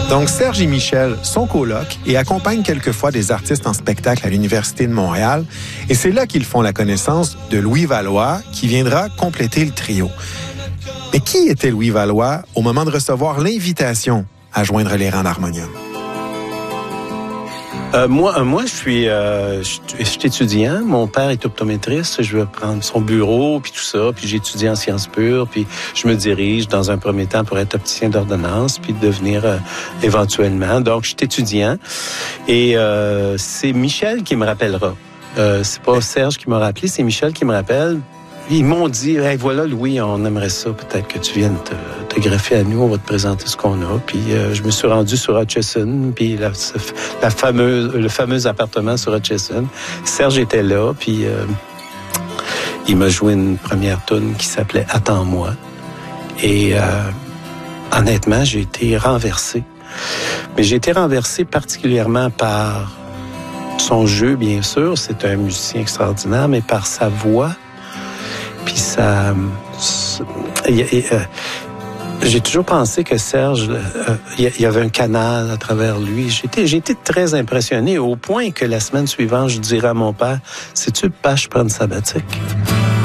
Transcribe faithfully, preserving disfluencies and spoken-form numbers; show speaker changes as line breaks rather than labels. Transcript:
Donc, Serge et Michel sont colocs et accompagnent quelquefois des artistes en spectacle à l'Université de Montréal. Et c'est là qu'ils font la connaissance de Louis Valois, qui viendra compléter le trio. Mais qui était Louis Valois au moment de recevoir l'invitation à joindre les rangs d'Harmonium?
Euh, moi, moi, je suis, euh, je, je suis étudiant. Mon père est optométriste. Je vais prendre son bureau, puis tout ça. Puis j'étudie en sciences pures. Puis je me dirige dans un premier temps pour être opticien d'ordonnance, puis devenir euh, éventuellement. Donc, je suis étudiant. Et euh, c'est Michel qui me rappellera. Euh, c'est pas Serge qui m'a rappelé, c'est Michel qui me rappelle. Ils m'ont dit, hey, voilà, Louis, on aimerait ça, peut-être que tu viennes te, te greffer à nous, on va te présenter ce qu'on a. Puis euh, je me suis rendu sur Hutchison, puis la, la fameuse, le fameux appartement sur Hutchison. Serge était là, puis euh, il m'a joué une première tune qui s'appelait « Attends-moi ». Et euh, honnêtement, j'ai été renversé. Mais j'ai été renversé particulièrement par son jeu, bien sûr. C'est un musicien extraordinaire, mais par sa voix. Puis ça... Y, y, euh, j'ai toujours pensé que Serge, il euh, y, y avait un canal à travers lui. J'étais, j'ai été très impressionné, au point que la semaine suivante, je dirais à mon père, « Sais-tu, pas, je prends une sabbatique ».